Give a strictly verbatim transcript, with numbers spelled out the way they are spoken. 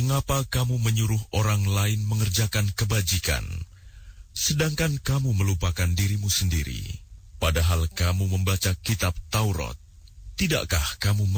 Mengapa kamu menyuruh orang lain mengerjakan kebajikan, sedangkan kamu melupakan dirimu sendiri? Padahal kamu membaca kitab Taurat, tidakkah kamu